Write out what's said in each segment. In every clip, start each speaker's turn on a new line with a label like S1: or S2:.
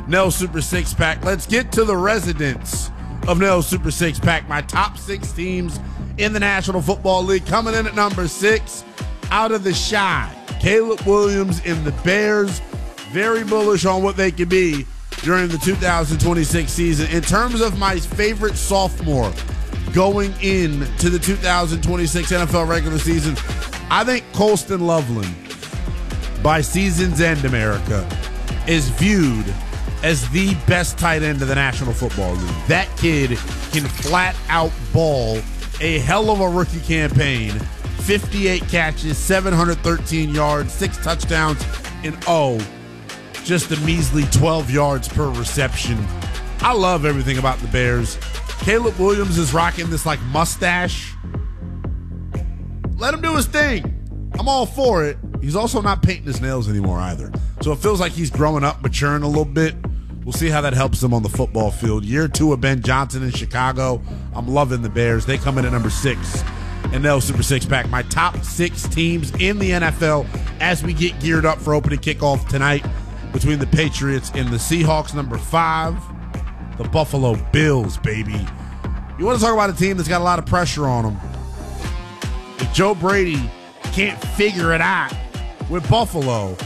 S1: Nell Super Six Pack. Let's get to the residents of Nell Super Six Pack. My top 6 teams in the National Football League. Coming in at number 6, out of the Chi, Caleb Williams in the Bears. Very bullish on what they could be during the 2026 season. In terms of my favorite sophomore going into the 2026 NFL regular season, I think Colston Loveland, by season's end, America, is viewed as the best tight end of the National Football League. That kid can flat out ball a hell of a rookie campaign. 58 catches, 713 yards, 6 touchdowns, and just a measly 12 yards per reception. I love everything about the Bears. Caleb Williams is rocking this like mustache. Let him do his thing. I'm all for it. He's also not painting his nails anymore either. So it feels like he's growing up, maturing a little bit. We'll see how that helps him on the football field. Year 2 of Ben Johnson in Chicago. I'm loving the Bears. They come in at number 6. And Nell Super Six Pack. My top 6 teams in the NFL as we get geared up for opening kickoff tonight between the Patriots and the Seahawks. Number 5, the Buffalo Bills, baby. You want to talk about a team that's got a lot of pressure on them. If Joe Brady can't figure it out with Buffalo,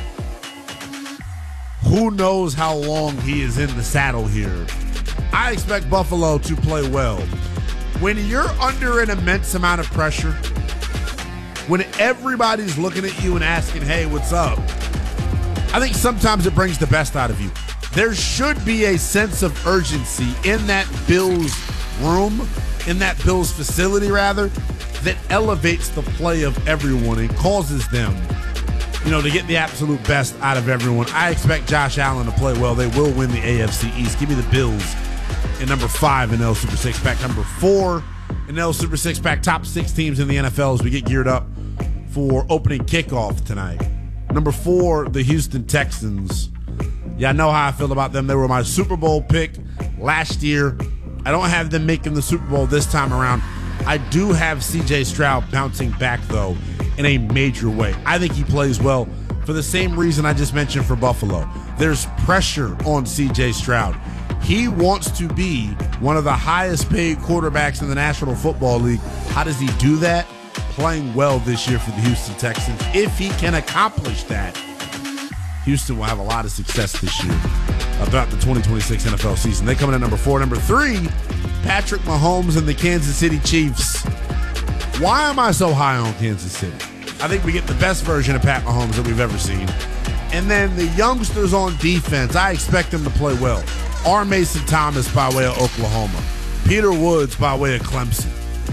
S1: who knows how long he is in the saddle here. I expect Buffalo to play well. When you're under an immense amount of pressure, when everybody's looking at you and asking, hey, what's up? I think sometimes it brings the best out of you. There should be a sense of urgency in that Bills room, in that Bills facility rather, that elevates the play of everyone and causes them, to get the absolute best out of everyone. I expect Josh Allen to play well. They will win the AFC East. Give me the Bills in number 5 in Nell Super Six Pack. Number 4 in Nell Super Six Pack. Top 6 teams in the NFL as we get geared up for opening kickoff tonight. Number 4, the Houston Texans. Yeah, I know how I feel about them. They were my Super Bowl pick last year. I don't have them making the Super Bowl this time around. I do have C.J. Stroud bouncing back, though, in a major way. I think he plays well for the same reason I just mentioned for Buffalo. There's pressure on C.J. Stroud. He wants to be one of the highest paid quarterbacks in the National Football League. How does he do that? Playing well this year for the Houston Texans. If he can accomplish that, Houston will have a lot of success this year about the 2026 NFL season. They come in at number 4. Number 3, Patrick Mahomes and the Kansas City Chiefs. Why am I so high on Kansas City? I think we get the best version of Pat Mahomes that we've ever seen. And then the youngsters on defense, I expect them to play well. R. Mason Thomas by way of Oklahoma. Peter Woods by way of Clemson.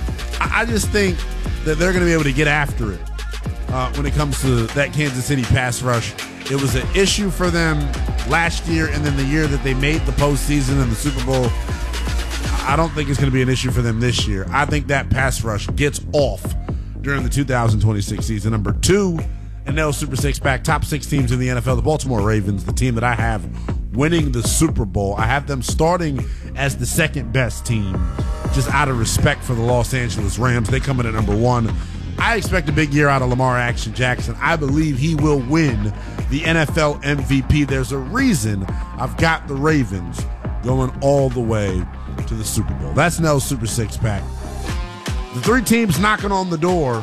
S1: I just think that they're going to be able to get after it when it comes to that Kansas City pass rush. It was an issue for them last year, and then the year that they made the postseason and the Super Bowl. I don't think it's going to be an issue for them this year. I think that pass rush gets off during the 2026 season. Number 2, and Nell Super Six Pack, top 6 teams in the NFL. The Baltimore Ravens, the team that I have winning the Super Bowl. I have them starting as the second best team, just out of respect for the Los Angeles Rams. They come in at number 1. I expect a big year out of Lamar Action Jackson. I believe he will win the NFL MVP. There's a reason I've got the Ravens going all the way to the Super Bowl. That's Nell's Super Six Pack. The 3 teams knocking on the door: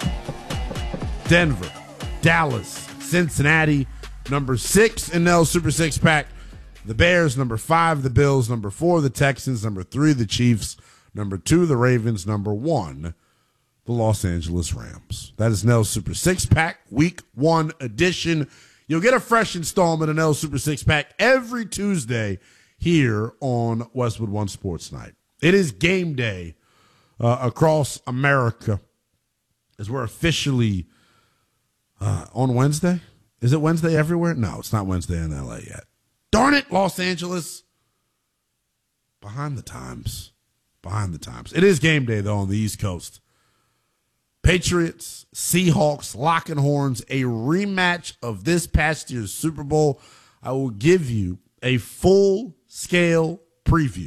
S1: Denver, Dallas, Cincinnati. Number 6 in Nell's Super Six Pack, the Bears. Number 5, the Bills. Number 4, the Texans. Number 3, the Chiefs. Number 2, the Ravens. Number 1, the Los Angeles Rams. That is Nell's Super Six Pack, Week 1 edition. You'll get a fresh installment of Nell's Super Six Pack every Tuesday here on Westwood One Sports Night. It is game day across America as we're officially on Wednesday. Is it Wednesday everywhere? No, it's not Wednesday in LA yet. Darn it, Los Angeles. Behind the times. Behind the times. It is game day, though, on the East Coast. Patriots, Seahawks, locking horns, a rematch of this past year's Super Bowl. I will give you a full-scale preview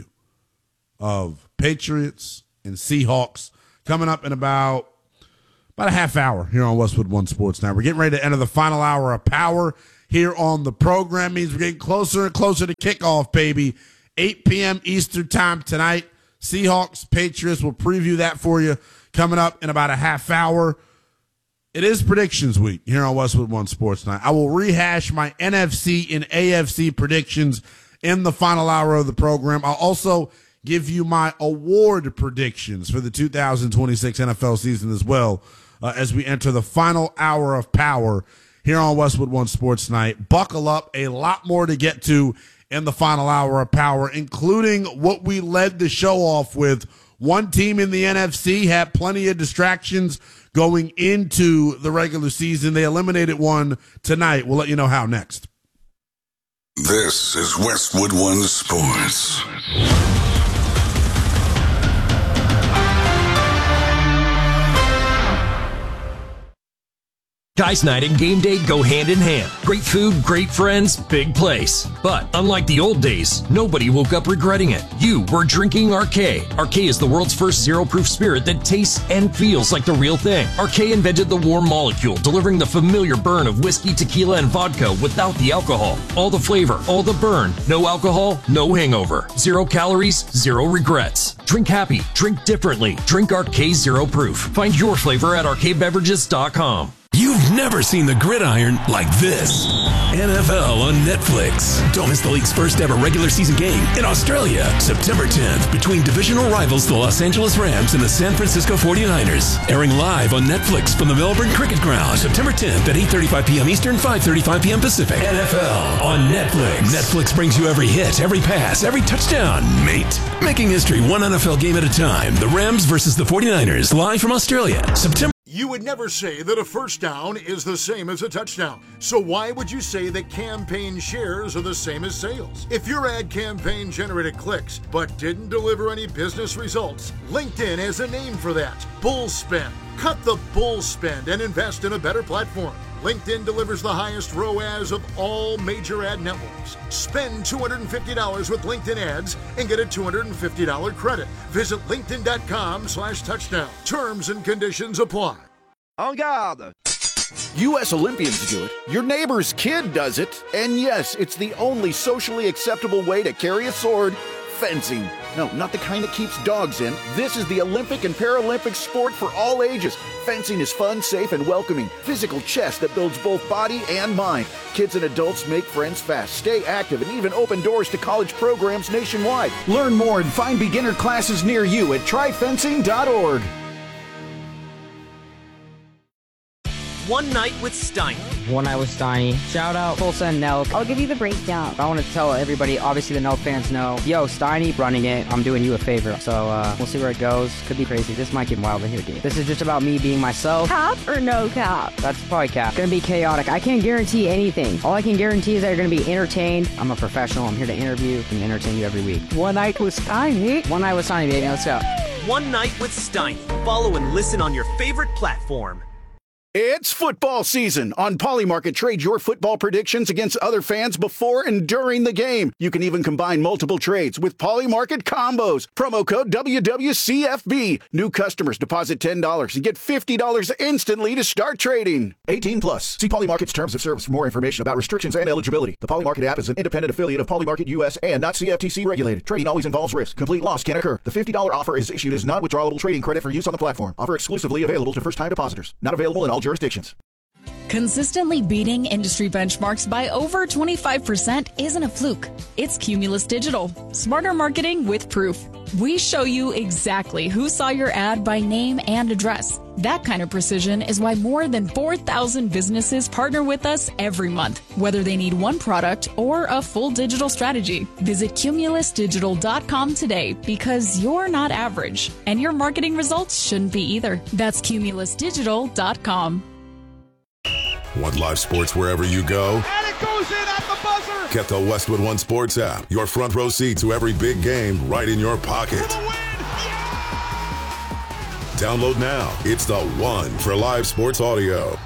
S1: of Patriots and Seahawks coming up in about a half hour here on Westwood One Sports Now. We're getting ready to enter the final hour of Power here on the program. Means we're getting closer and closer to kickoff, baby. 8 p.m. Eastern time tonight. Seahawks, Patriots. We'll preview that for you coming up in about a half hour. It is predictions week here on Westwood One Sports Night. I will rehash my NFC and AFC predictions in the final hour of the program. I'll also give you my award predictions for the 2026 NFL season as well as we enter the final hour of power here on Westwood One Sports Night. Buckle up. A lot more to get to in the final hour of power, including what we led the show off with. One team in the NFC had plenty of distractions going into the regular season. They eliminated one tonight. We'll let you know how next.
S2: This is Westwood One Sports.
S3: Guys Night and game day go hand in hand. Great food, great friends, big place. But unlike the old days, nobody woke up regretting it. You were drinking Arcade. Arcade is the world's first zero-proof spirit that tastes and feels like the real thing. Arcade invented the warm molecule, delivering the familiar burn of whiskey, tequila, and vodka without the alcohol. All the flavor, all the burn. No alcohol, no hangover. 0 calories, 0 regrets. Drink happy, drink differently. Drink Arcade Zero Proof. Find your flavor at arcadebeverages.com.
S4: You've never seen the gridiron like this. NFL on Netflix. Don't miss the league's first ever regular season game in Australia, September 10th, between divisional rivals the Los Angeles Rams and the San Francisco 49ers. Airing live on Netflix from the Melbourne Cricket Ground, September 10th at 8:35 p.m. Eastern, 5:35 p.m. Pacific. NFL on Netflix. Netflix brings you every hit, every pass, every touchdown, mate. Making history one NFL game at a time. The Rams versus the 49ers, live from Australia, September.
S5: You would never say that a first down is the same as a touchdown. So why would you say that campaign shares are the same as sales? If your ad campaign generated clicks but didn't deliver any business results, LinkedIn has a name for that. Bull spend. Cut the bull spend and invest in a better platform. LinkedIn delivers the highest ROAS of all major ad networks. Spend $250 with LinkedIn ads and get a $250 credit. Visit linkedin.com/touchdown. Terms and conditions apply.
S6: En garde! U.S. Olympians do it, your neighbor's kid does it, and yes, it's the only socially acceptable way to carry a sword: fencing. No, not the kind that keeps dogs in. This is the Olympic and Paralympic sport for all ages. Fencing is fun, safe, and welcoming. Physical chess that builds both body and mind. Kids and adults make friends fast, stay active, and even open doors to college programs nationwide. Learn more and find beginner classes near you at tryfencing.org.
S7: One Night with Steiny.
S8: One Night with Steiny. Shout out Tulsa and Nelk.
S9: I'll give you the breakdown.
S8: I want to tell everybody, obviously the Nelk fans know, yo, Steiny running it, I'm doing you a favor. So we'll see where it goes. Could be crazy. This might get wild in here, dude. This is just about me being myself.
S9: Cap or no cap?
S8: That's probably cap. It's gonna be chaotic. I can't guarantee anything. All I can guarantee is that you're gonna be entertained. I'm a professional. I'm here to interview and entertain you every week.
S9: One Night with Steiny.
S8: One Night with Steiny, baby. Let's go.
S7: One Night with Steiny. Follow and listen on your favorite platform.
S6: It's football season. On Polymarket, trade your football predictions against other fans before and during the game. You can even combine multiple trades with Polymarket combos. Promo code WWCFB. New customers deposit $10 and get $50 instantly to start trading. 18 plus. See Polymarket's terms of service for more information about restrictions and eligibility. The Polymarket app is an independent affiliate of Polymarket US and not CFTC regulated. Trading always involves risk. Complete loss can occur. The $50 offer is issued as non-withdrawable trading credit for use on the platform. Offer exclusively available to first-time depositors. Not available in all jurisdictions.
S10: Consistently beating industry benchmarks by over 25% isn't a fluke. It's Cumulus Digital. Smarter marketing with proof. We show you exactly who saw your ad by name and address. That kind of precision is why more than 4,000 businesses partner with us every month, whether they need one product or a full digital strategy. Visit cumulusdigital.com today because you're not average, and your marketing results shouldn't be either. That's cumulusdigital.com.
S2: Want live sports wherever you go?
S5: And it goes in at the buzzer!
S2: Get the Westwood One Sports app. Your front row seat to every big game right in your pocket.
S5: For the win! Yeah!
S2: Download now. It's the one for live sports audio.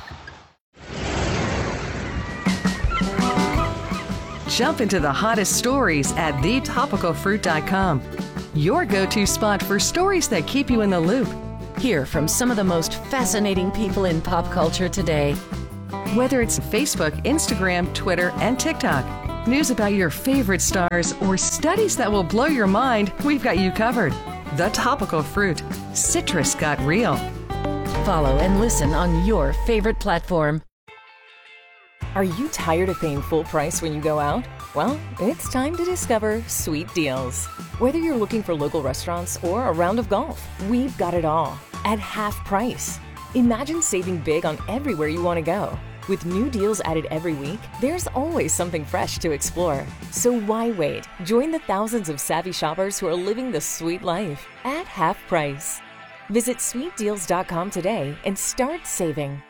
S11: Jump into the hottest stories at thetopicalfruit.com. Your go-to spot for stories that keep you in the loop. Hear from some of the most fascinating people in pop culture today. Whether it's Facebook, Instagram, Twitter, and TikTok, news about your favorite stars, or studies that will blow your mind, we've got you covered. The Topical Fruit. Citrus got real.
S12: Follow and listen on your favorite platform.
S13: Are you tired of paying full price when you go out? Well, it's time to discover Sweet Deals. Whether you're looking for local restaurants or a round of golf, we've got it all at half price. Imagine saving big on everywhere you want to go. With new deals added every week, there's always something fresh to explore. So why wait? Join the thousands of savvy shoppers who are living the sweet life at half price. Visit sweetdeals.com today and start saving.